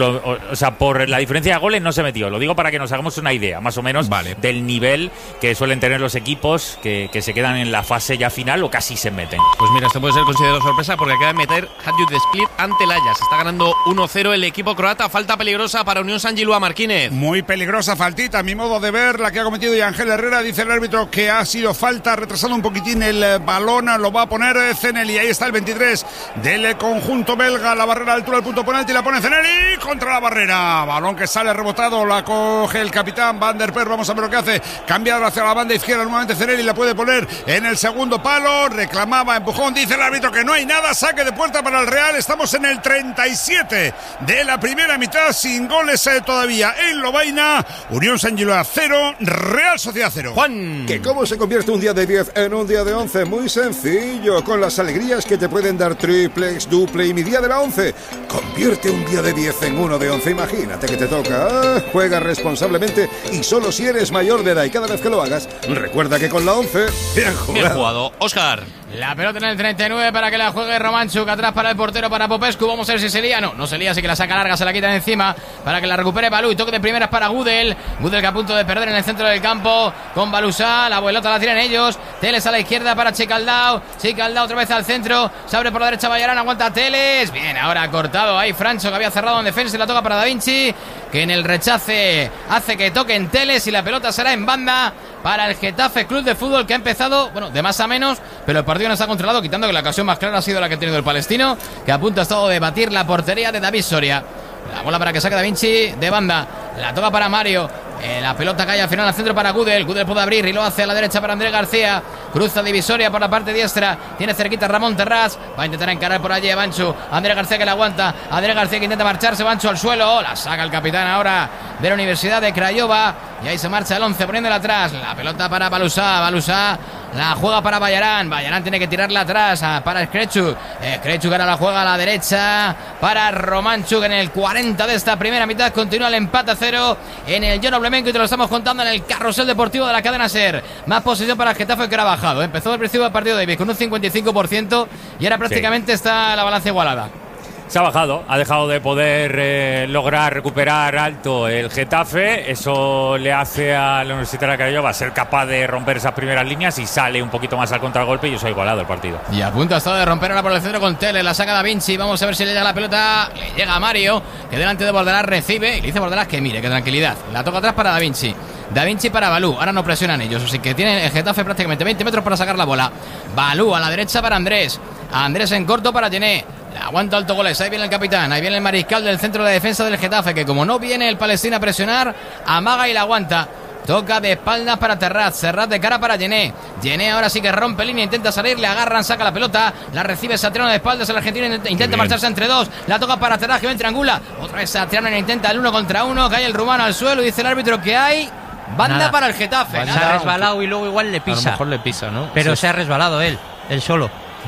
O sea, por la diferencia de goles no se metió. Lo digo para que nos hagamos una idea, más o menos, del nivel que suelen tener los equipos que se quedan en la fase ya final o casi se meten. Pues mira, esto puede ser considerado sorpresa porque acaba de meter Hadjut Split ante el Ajax. Está ganando 1-0 el equipo croata. Falta peligrosa para Unión San Gilua, Marquínez. Muy peligrosa faltita, a mi modo de ver, la que ha cometido Ángel Herrera. Dice el árbitro que ha sido falta, retrasando un poquitín el balón, lo va a poner Zeneli. Ahí está el 23 del conjunto belga, la barrera a altura del punto penalti, la pone Zeneli contra la barrera, balón que sale rebotado, la coge el capitán Van der Per. Vamos a ver lo que hace, cambiado hacia la banda izquierda nuevamente Zeneli, la puede poner en el segundo palo, reclamaba empujón, dice el árbitro que no hay nada, saque de puerta para el Real. Estamos en el 37 de la primera mitad, sin goles todavía en Lovaina. Unión San Gilua 0, Real Sociedad 0. Juan, ¿que cómo se convierte un día de 10 en un día de 11? Muy sencillo, con las alegrías que te pueden dar triplex, duple y mi día de la 11. Convierte un día de 10 en uno de 11. Imagínate que te toca. Juega responsablemente y solo si eres mayor de edad, y cada vez que lo hagas, recuerda que con la 11, bien jugado. Bien jugado, Óscar. La pelota en el 39 para que la juegue Romanchuk. Atrás para el portero, para Popescu. Vamos a ver si se lía. No se lía, así que la saca larga, se la quita de encima para que la recupere Balú. Y toque de primeras para Gudel. Gudel que a punto de perder en el centro del campo con Balusá. La pelota la tiran ellos. Teles a la izquierda para Chicaldao. Chicaldao otra vez al centro. Se abre por la derecha Bayarán. Aguanta Teles. Bien, ahora cortado ahí Francho, que había cerrado en defensa. Y la toca para Da Vinci, que en el rechace hace que toquen Teles. Y la pelota será en banda para el Getafe Club de Fútbol, que ha empezado, bueno, de más a menos, pero el partido no está controlado, quitando que la ocasión más clara ha sido la que ha tenido el palestino, que a punto ha estado de batir la portería de David Soria. La bola para que saque Da Vinci de banda. La toca para Mario. La pelota cae al final al centro para Gudel. Gudel puede abrir y lo hace a la derecha para Andrés García. Cruza divisoria por la parte diestra. Tiene cerquita Ramón Terrás. Va a intentar encarar por allí a Banchu. Andrés García que la aguanta. Andrés García que intenta marcharse. Banchu al suelo. La saca el capitán ahora de la Universidad de Craiova. Y ahí se marcha el 11 poniéndola atrás. La pelota para Balusá. Balusá la juega para Bayarán. Bayarán tiene que tirarla atrás para Skrečuk. Skrečuk ahora la juega a la derecha para Romanchuk en el 40 de esta primera mitad. Continúa el empate a 0 en el John Oblemenko y te lo estamos contando en el carrusel deportivo de la cadena SER. Más posesión para el Getafe, que era bajado. Empezó el principio del partido David con un 55% y ahora prácticamente está la balanza igualada. Se ha bajado, ha dejado de poder lograr recuperar alto el Getafe. Eso le hace a la Universidad de Craiova ser capaz de romper esas primeras líneas y sale un poquito más al contragolpe y eso ha igualado el partido. Y a punto ha estado de romper ahora por el centro con Tele. La saca Da Vinci. Vamos a ver si le llega la pelota. Le llega a Mario, que delante de Bordelás recibe. Y le dice Bordelás que mire, que tranquilidad. La toca atrás para Da Vinci. Da Vinci para Balú. Ahora no presionan ellos, así que tiene el Getafe prácticamente 20 metros para sacar la bola. Balú a la derecha para Andrés. Andrés en corto para Gené. Aguanta Alto Goles, ahí viene el capitán, ahí viene el mariscal del centro de defensa del Getafe, que como no viene el Palestina a presionar, amaga y la aguanta. Toca de espaldas para Terraz, Serrat de cara para Gené. Gené ahora sí que rompe línea, intenta salir, le agarran, saca la pelota, la recibe Satriano de espaldas, el argentino intenta marcharse entre dos, la toca para Terraz, que va en triangula, otra vez Satriano intenta el 1 contra 1, cae el rumano al suelo y dice el árbitro que hay banda nada para el Getafe. Se ha resbalado y luego igual le pisa. A lo mejor le pisa, ¿no? Pero sí. Se ha resbalado él solo.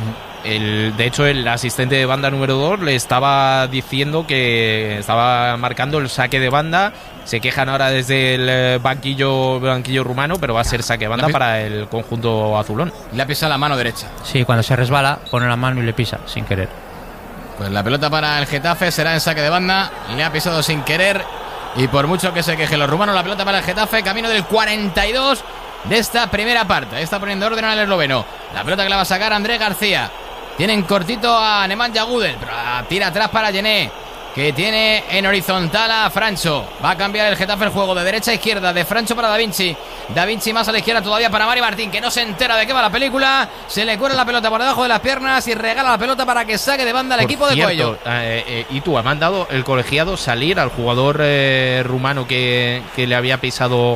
De hecho, el asistente de banda número 2 le estaba diciendo que estaba marcando el saque de banda. Se quejan ahora desde el banquillo rumano, pero va a ser saque de banda para el conjunto azulón. Le ha pisado la mano derecha. Sí, cuando se resbala, pone la mano y le pisa sin querer. Pues la pelota para el Getafe será en saque de banda. Le ha pisado sin querer. Y por mucho que se quejen los rumanos, la pelota para el Getafe, camino del 42 de esta primera parte. Ahí está poniendo orden al esloveno. La pelota que la va a sacar Andrés García. Tienen cortito a Nemanja Gudel, pero tira atrás para Gené, que tiene en horizontal a Francho. Va a cambiar el Getafe el juego de derecha a izquierda, de Francho para Da Vinci. Da Vinci más a la izquierda todavía para Mario Martín, que no se entera de qué va la película. Se le cuela la pelota por debajo de las piernas y regala la pelota para que saque de banda al equipo de Coello. Y tú, ha mandado el colegiado salir al jugador rumano que le había pisado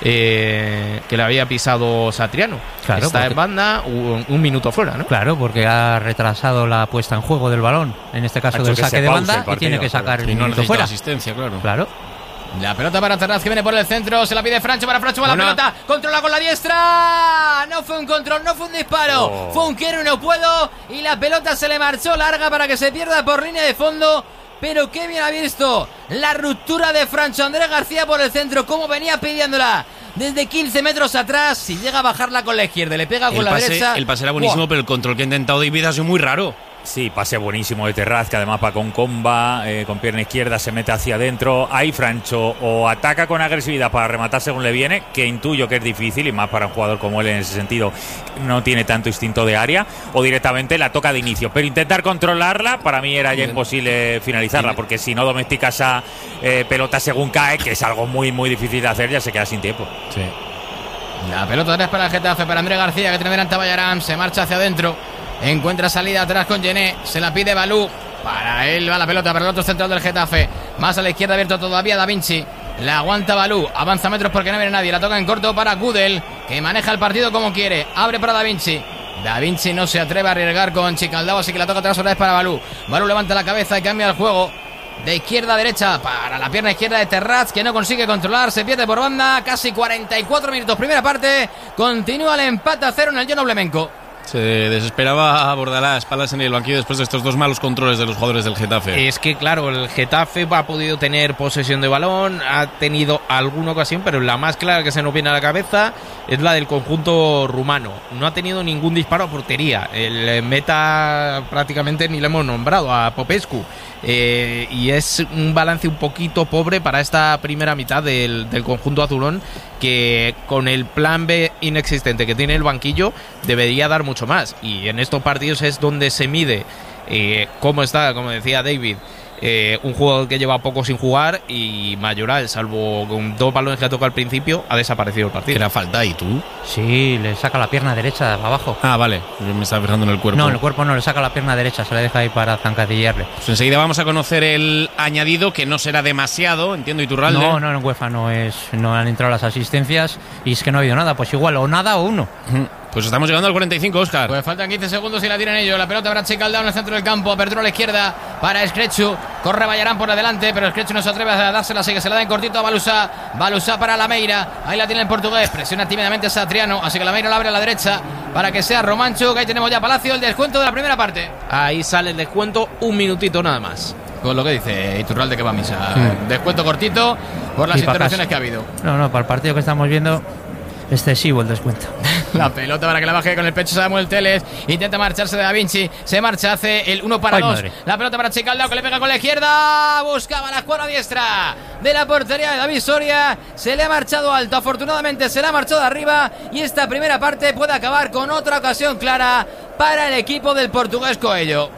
Satriano. Claro, está en banda un minuto fuera, ¿no? Claro, porque ha retrasado la puesta en juego del balón, en este caso del saque de banda, y tiene que sacar el minuto fuera. Asistencia, claro. La pelota para Terraz, que viene por el centro. Se la pide Francho para Francho. Va la pelota. Controla con la diestra. No fue un control, no fue un disparo. Fue un quiero y no puedo. Y la pelota se le marchó larga para que se pierda por línea de fondo. Pero qué bien ha visto la ruptura de Francho. Andrés García por el centro, como venía pidiéndola desde 15 metros atrás. Si llega a bajarla con la izquierda, le pega con la derecha. El pase era buenísimo, pero el control que ha intentado David ha sido muy raro. Sí, pase buenísimo de Terraz, que además va con comba, con pierna izquierda, se mete hacia adentro. Ahí Francho o ataca con agresividad para rematar según le viene, que intuyo que es difícil, y más para un jugador como él en ese sentido, no tiene tanto instinto de área, o directamente la toca de inicio. Pero intentar controlarla, para mí era ya imposible finalizarla, porque si no domestica esa pelota según cae, que es algo muy, muy difícil de hacer, ya se queda sin tiempo. Sí. La pelota atrás para el Getafe, para Andrés García, que tiene delante a Bayarán, se marcha hacia adentro. Encuentra salida atrás con Gené. Se la pide Balú. Para él va la pelota para el otro central del Getafe. Más a la izquierda abierto todavía Da Vinci. La aguanta Balú. Avanza metros porque no viene nadie. La toca en corto para Gudel, que maneja el partido como quiere. Abre para Da Vinci. Da Vinci no se atreve a arriesgar con Chicaldao, así que la toca atrás otra vez para Balú. Balú levanta la cabeza y cambia el juego. De izquierda a derecha para la pierna izquierda de Terraz, que no consigue controlar. Se pierde por banda. Casi 44 minutos. Primera parte. Continúa el empate a 0 en el John Oblemenko. Se desesperaba Bordalás, Palas en el banquillo después de estos 2 malos controles de los jugadores del Getafe. Es que claro, el Getafe ha podido tener posesión de balón, ha tenido alguna ocasión, pero la más clara que se nos viene a la cabeza es la del conjunto rumano. No ha tenido ningún disparo a portería. El meta prácticamente ni le hemos nombrado, a Popescu. Y es un balance un poquito pobre para esta primera mitad del conjunto azulón, que con el plan B inexistente que tiene el banquillo debería dar mucho más, y en estos partidos es donde se mide cómo está, como decía David, un jugador que lleva poco sin jugar, y Mayoral, salvo con 2 balones que ha tocado al principio, ha desaparecido el partido. ¿Qué era falta? ¿Y tú? Sí, le saca la pierna derecha abajo. Ah, vale, yo me estaba fijando en el cuerpo. No, en el cuerpo no, le saca la pierna derecha, se la deja ahí para zancadillarle. Pues enseguida vamos a conocer el añadido, que no será demasiado, entiendo, Iturralde. No, en UEFA no han entrado las asistencias, y es que no ha habido nada, pues igual o nada o uno. Pues estamos llegando al 45, Óscar. Pues faltan 15 segundos y la tiran ellos. La pelota para Chicaldao en el centro del campo. Apertura a la izquierda para Skretchu. Corre Vallarán por adelante, pero Skretchu no se atreve a dársela, así que se la da en cortito a Balusá. Balusá para Lameira. Ahí la tiene el portugués. Presiona tímidamente a Satriano, así que Lameira la abre a la derecha para que sea Romanchuk. Ahí tenemos ya Palacio, el descuento de la primera parte. Ahí sale el descuento, 1 minutito nada más. Con lo que dice Iturralde, que va a misa. Descuento cortito por las intervenciones que ha habido. No, para el partido que estamos viendo, excesivo el descuento. La pelota para que la baje con el pecho Samuel Teles. Intenta marcharse de Da Vinci. Se marcha, hace el 1 para 2. Madre. La pelota para Chicaldao, que le pega con la izquierda. Buscaba la escuadra diestra de la portería de David Soria. Se le ha marchado alto. Afortunadamente se le ha marchado arriba. Y esta primera parte puede acabar con otra ocasión clara para el equipo del portugués Coello.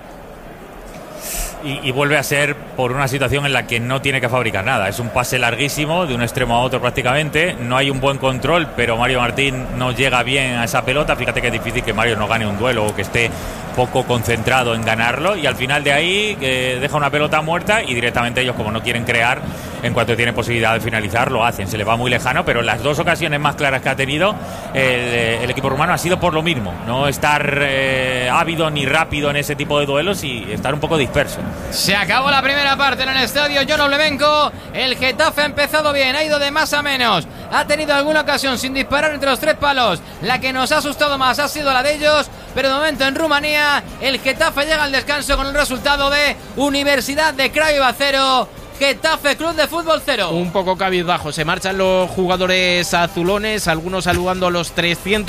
Y vuelve a ser por una situación en la que no tiene que fabricar nada. Es un pase larguísimo de un extremo a otro prácticamente. No hay un buen control, pero Mario Martín no llega bien a esa pelota. Fíjate que es difícil que Mario no gane un duelo o que esté poco concentrado en ganarlo, y al final de ahí deja una pelota muerta, y directamente ellos, como no quieren crear, en cuanto tienen posibilidad de finalizar, lo hacen. Se le va muy lejano, pero las 2 ocasiones más claras que ha tenido el equipo rumano ha sido por lo mismo, no estar ávido ni rápido en ese tipo de duelos y estar un poco disperso. Se acabó la primera parte en el estadio John Oblemenko. El Getafe ha empezado bien, ha ido de más a menos, ha tenido alguna ocasión sin disparar entre los 3 palos. La que nos ha asustado más ha sido la de ellos, pero de momento en Rumanía el Getafe llega al descanso con el resultado de Universidad de Craiova 0, Getafe Club de Fútbol 0. Un poco cabizbajo, se marchan los jugadores azulones, algunos saludando a los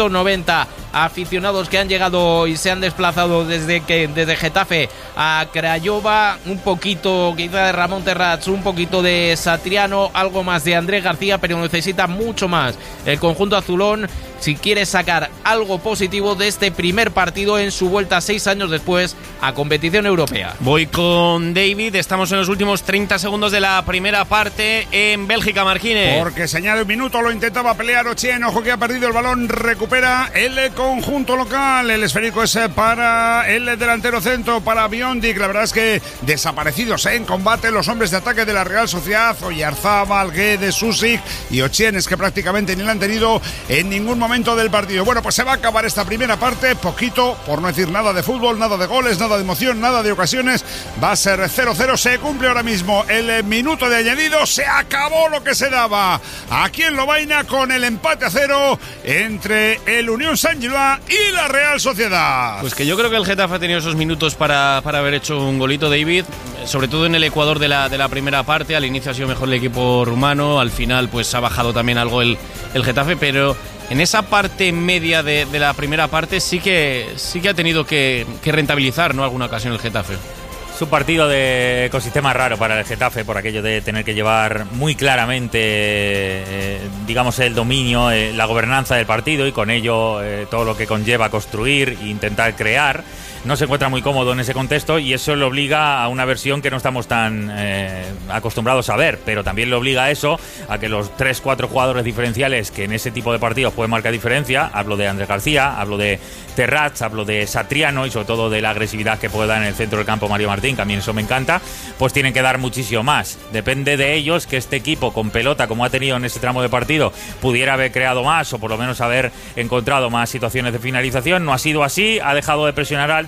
390 aficionados que han llegado y se han desplazado desde Getafe a Craiova. Un poquito quizá de Ramón Terrats, un poquito de Satriano, algo más de Andrés García, pero necesita mucho más el conjunto azulón si quiere sacar algo positivo de este primer partido en su vuelta 6 años después a competición europea. Voy con David, estamos en los últimos 30 segundos de la primera parte en Bélgica, Marquines. Porque se añade un minuto, lo intentaba pelear Ochien, ojo que ha perdido el balón, recupera el conjunto local, el esférico es para el delantero centro, para Biondic. La verdad es que desaparecidos en combate los hombres de ataque de la Real Sociedad, Oyarzábal, Guedes, Susic y Ochien, es que prácticamente ni la han tenido en ningún momento del partido. Bueno, pues se va a acabar esta primera parte, poquito, por no decir nada de fútbol, nada de goles, nada de emoción, nada de ocasiones. Va a ser 0-0, se cumple ahora mismo el minuto de añadido, se acabó lo que se daba aquí en Lovaina con el empate a 0 entre el Unión Saint-Gilloise y la Real Sociedad. Pues que yo creo que el Getafe ha tenido esos minutos para haber hecho un golito, David, sobre todo en el Ecuador de la primera parte. Al inicio ha sido mejor el equipo rumano, al final pues ha bajado también algo el Getafe, pero en esa parte media de la primera parte sí que ha tenido que rentabilizar, ¿no?, alguna ocasión el Getafe. Es un partido de ecosistema raro para el Getafe, por aquello de tener que llevar muy claramente, digamos, el dominio, la gobernanza del partido, y con ello todo lo que conlleva construir e intentar crear. No se encuentra muy cómodo en ese contexto, y eso le obliga a una versión que no estamos tan acostumbrados a ver, pero también le obliga a eso, a que los 3-4 jugadores diferenciales que en ese tipo de partidos pueden marcar diferencia, hablo de Andrés García, hablo de Terrats, hablo de Satriano y sobre todo de la agresividad que puede dar en el centro del campo Mario Martín, que a mí eso me encanta, pues tienen que dar muchísimo más. Depende de ellos que este equipo con pelota, como ha tenido en ese tramo de partido, pudiera haber creado más o por lo menos haber encontrado más situaciones de finalización. No ha sido así, ha dejado de presionar alto,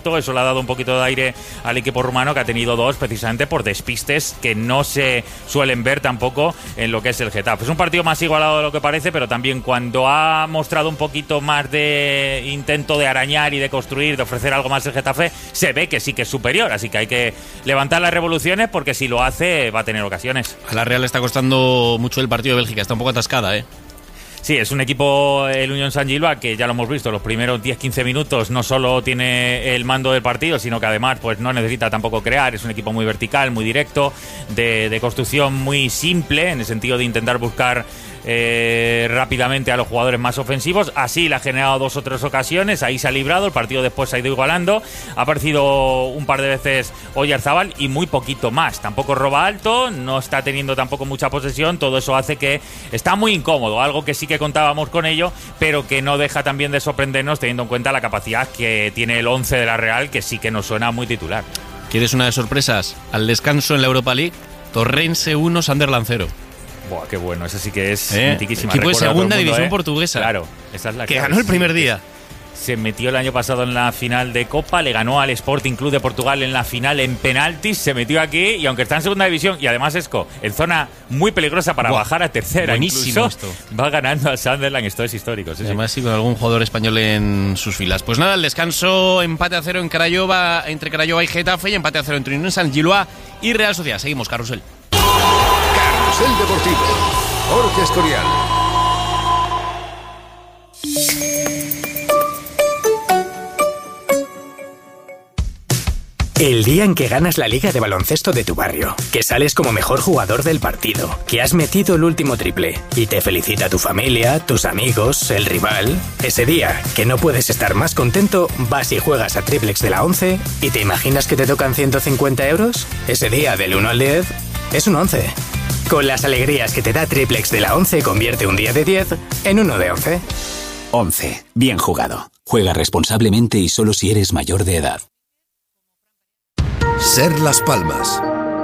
alto. Eso le ha dado un poquito de aire al equipo rumano, que ha tenido 2 precisamente por despistes que no se suelen ver tampoco en lo que es el Getafe. Es un partido más igualado de lo que parece, pero también cuando ha mostrado un poquito más de intento de arañar y de construir, de ofrecer algo más el Getafe, se ve que sí que es superior. Así que hay que levantar las revoluciones, porque si lo hace va a tener ocasiones. A la Real le está costando mucho el partido de Bélgica, está un poco atascada, ¿eh? Sí, es un equipo, el Unión Saint-Gilloise, que ya lo hemos visto, los primeros 10-15 minutos no solo tiene el mando del partido, sino que además pues no necesita tampoco crear. Es un equipo muy vertical, muy directo, de construcción muy simple, en el sentido de intentar buscar rápidamente a los jugadores más ofensivos. Así le ha generado 2 o 3 ocasiones, ahí se ha librado, el partido después se ha ido igualando. Ha aparecido un par de veces Oyarzabal y muy poquito más. Tampoco roba alto, no está teniendo tampoco mucha posesión. Todo eso hace que está muy incómodo, algo que sí que contábamos con ello, pero que no deja también de sorprendernos, teniendo en cuenta la capacidad que tiene el 11 de la Real, que sí que nos suena muy titular. ¿Quieres una de sorpresas? Al descanso en la Europa League, Torrense 1, Sunderland 0. Buah, qué bueno, esa sí que es mitiquísima. Equipo de segunda división portuguesa. Claro, esa es la que ganó el primer día. Se metió el año pasado en la final de Copa, le ganó al Sporting Club de Portugal en la final en penaltis, se metió aquí y aunque está en segunda división y además Esco, en zona muy peligrosa para bajar a tercera, buenísimo incluso, esto. Va ganando al Sunderland, esto es histórico. Sí, además sí, con algún jugador español en sus filas. Pues nada, el descanso, empate a 0 en Craiova, entre Craiova y Getafe, y empate a 0 entre Unión Saint-Gilloise y Real Sociedad. Seguimos, Carrusel. Carrusel Deportivo, Jorge Escorial. El día en que ganas la liga de baloncesto de tu barrio, que sales como mejor jugador del partido, que has metido el último triple y te felicita tu familia, tus amigos, el rival. Ese día, que no puedes estar más contento, vas y juegas a Triplex de la 11 y te imaginas que te tocan 150 euros. Ese día, del 1 al 10, es un 11. Con las alegrías que te da Triplex de la 11, convierte un día de 10 en uno de 11. 11. Bien jugado. Juega responsablemente y solo si eres mayor de edad. Ser Las Palmas.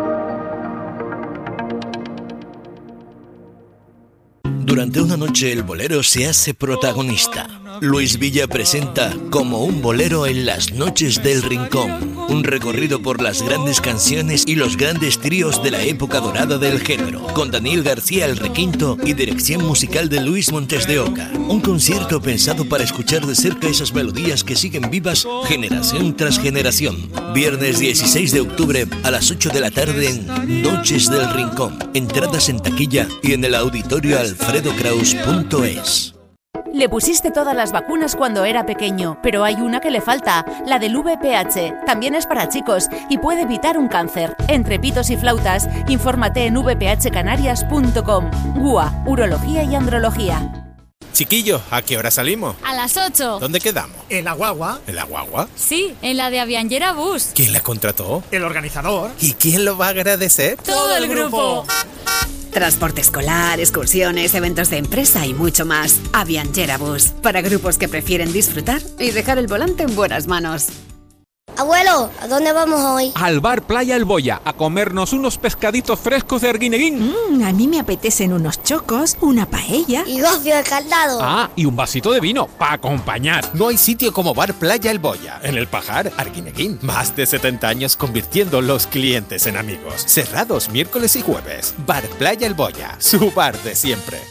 Durante una noche el bolero se hace protagonista. Luis Villa presenta Como un bolero en las noches del Rincón, un recorrido por las grandes canciones y los grandes tríos de la época dorada del género, con Daniel García el requinto y dirección musical de Luis Montes de Oca. Un concierto pensado para escuchar de cerca esas melodías que siguen vivas generación tras generación. Viernes 16 de octubre a las 8 de la tarde en Noches del Rincón. Entradas en taquilla y en el auditorio alfredokraus.es. Le pusiste todas las vacunas cuando era pequeño, pero hay una que le falta, la del VPH. También es para chicos y puede evitar un cáncer. Entre pitos y flautas, infórmate en vphcanarias.com. GUA, Urología y Andrología. Chiquillo, ¿a qué hora salimos? A las 8. ¿Dónde quedamos? En la guagua. ¿En la guagua? Sí, en la de Avianjera Bus. ¿Quién la contrató? El organizador. ¿Y quién lo va a agradecer? Todo el grupo. Transporte escolar, excursiones, eventos de empresa y mucho más. Avianjera Bus, para grupos que prefieren disfrutar y dejar el volante en buenas manos. Abuelo, ¿a dónde vamos hoy? Al bar Playa El Boya, a comernos unos pescaditos frescos de Arguineguín. A mí me apetecen unos chocos, una paella. Y gofio de caldado. Ah, y un vasito de vino, para acompañar. No hay sitio como bar Playa El Boya, en El Pajar, Arguineguín. Más de 70 años convirtiendo los clientes en amigos. Cerrados miércoles y jueves. Bar Playa El Boya, su bar de siempre.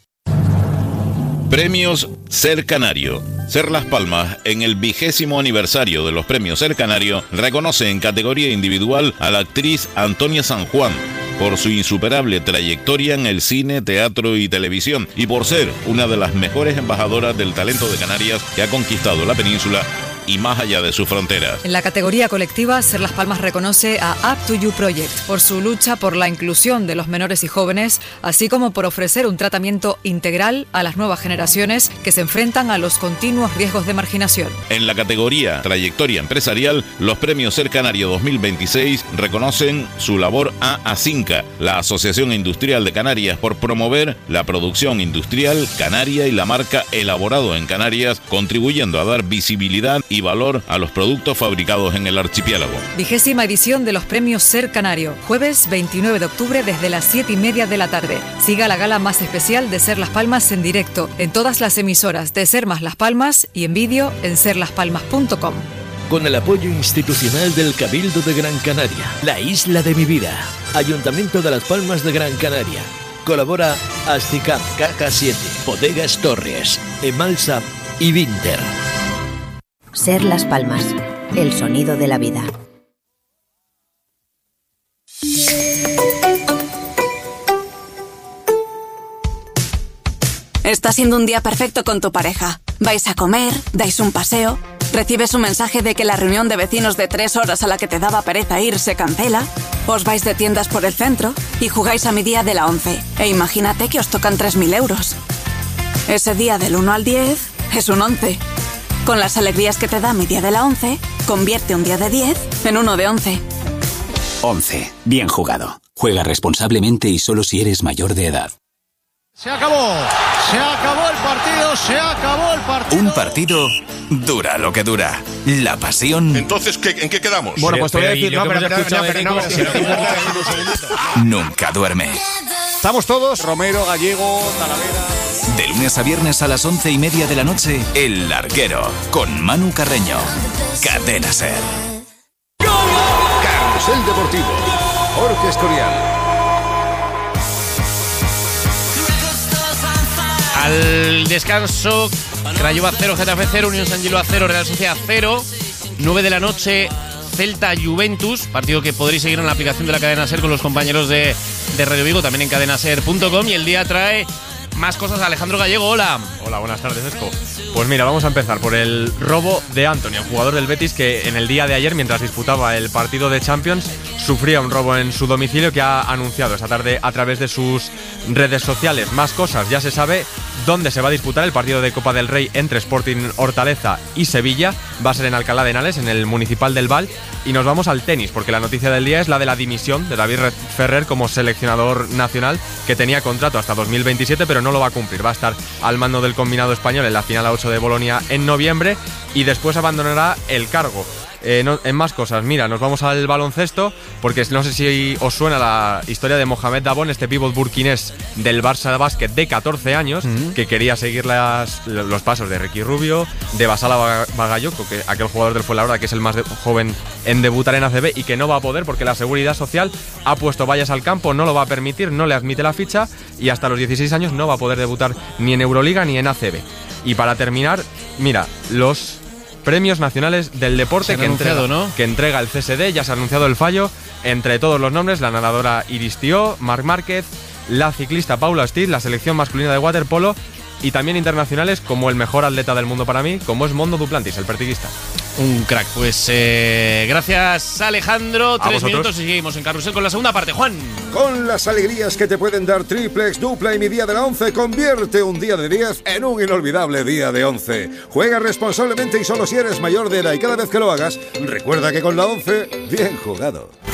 Premios Ser Canario. Ser Las Palmas, en el 20º aniversario de los Premios Ser Canario, reconoce en categoría individual a la actriz Antonia San Juan por su insuperable trayectoria en el cine, teatro y televisión y por ser una de las mejores embajadoras del talento de Canarias que ha conquistado la península y más allá de sus fronteras. En la categoría colectiva, Ser Las Palmas reconoce a Up to You Project por su lucha por la inclusión de los menores y jóvenes, así como por ofrecer un tratamiento integral a las nuevas generaciones que se enfrentan a los continuos riesgos de marginación. En la categoría Trayectoria Empresarial, los Premios Ser Canario 2026 reconocen su labor a ASINCA, la Asociación Industrial de Canarias, por promover la producción industrial canaria y la marca Elaborado en Canarias, contribuyendo a dar visibilidad y valor a los productos fabricados en el archipiélago. 20ª edición de los Premios Ser Canario, jueves 29 de octubre desde las 7:30 de la tarde. Siga la gala más especial de Ser Las Palmas en directo en todas las emisoras de Ser Más Las Palmas y en vídeo en serlaspalmas.com. con el apoyo institucional del Cabildo de Gran Canaria, La Isla de mi Vida, Ayuntamiento de Las Palmas de Gran Canaria. Colabora Asticap, KK7, Bodegas Torres, Emalsa y Vinter. Ser Las Palmas, el sonido de la vida. Está siendo un día perfecto con tu pareja. Vais a comer, dais un paseo, recibes un mensaje de que la reunión de vecinos de 3 horas a la que te daba pereza ir se cancela, os vais de tiendas por el centro y jugáis a mi día de la 11. E imagínate que os tocan 3.000 euros. Ese día del 1 al 10 es un 11. Con las alegrías que te da mi día de la 11, convierte un día de 10 en uno de 11. 11. Bien jugado. Juega responsablemente y solo si eres mayor de edad. Se acabó el partido, se acabó el partido. Un partido dura lo que dura. La pasión. Entonces, ¿en qué quedamos? Bueno, pues te voy a decir, nunca duerme. Estamos todos, Romero, Gallego, Talavera. De lunes a viernes a las 11:30 de la noche, El Larguero, con Manu Carreño. Cadena SER. Carrusel Deportivo, Jorge Escorial. Al descanso, Craiova 0, Getafe 0, Unión San Giló 0, Real Sociedad 0, 9 de la noche, Celta Juventus, partido que podréis seguir en la aplicación de la cadena SER con los compañeros de Radio Vigo, también en cadenaser.com, y el día trae más cosas. Alejandro Gallego, hola. Hola, buenas tardes, Esco. Pues mira, vamos a empezar por el robo de Antony, el jugador del Betis que en el día de ayer, mientras disputaba el partido de Champions, sufría un robo en su domicilio, que ha anunciado esta tarde a través de sus redes sociales. Más cosas, ya se sabe dónde se va a disputar el partido de Copa del Rey entre Sporting Hortaleza y Sevilla. Va a ser en Alcalá de Henares, en el Municipal del Val. Y nos vamos al tenis, porque la noticia del día es la de la dimisión de David Ferrer como seleccionador nacional, que tenía contrato hasta 2027, pero no lo va a cumplir. Va a estar al mando del combinado español en la final A8 de Bolonia en noviembre y después abandonará el cargo. En más cosas, mira, nos vamos al baloncesto, porque no sé si os suena la historia de Mohamed Dabón, este pívot burkinés del Barça Basket de 14 años, que quería seguir los pasos de Ricky Rubio, de Basala Bagayoko, que aquel jugador del Fuenlabrada que es el más joven en debutar en ACB, y que no va a poder porque la Seguridad Social ha puesto vallas al campo, no lo va a permitir, no le admite la ficha, y hasta los 16 años no va a poder debutar ni en Euroliga ni en ACB. Y para terminar, mira, los Premios Nacionales del Deporte que entrega el CSD. Ya se ha anunciado el fallo. Entre todos los nombres, la nadadora Iris Tió, Marc Márquez, la ciclista Paula Stiz, la selección masculina de waterpolo, y también internacionales como el mejor atleta del mundo para mí, como es Mondo Duplantis, el pertiguista. Un crack. Pues gracias, Alejandro. 3 minutos y seguimos en Carrusel con la segunda parte. Juan. Con las alegrías que te pueden dar triplex, dupla y mi día de la 11, convierte un día de 10 en un inolvidable día de 11. Juega responsablemente y solo si eres mayor de edad, y cada vez que lo hagas, recuerda que con la 11, bien jugado.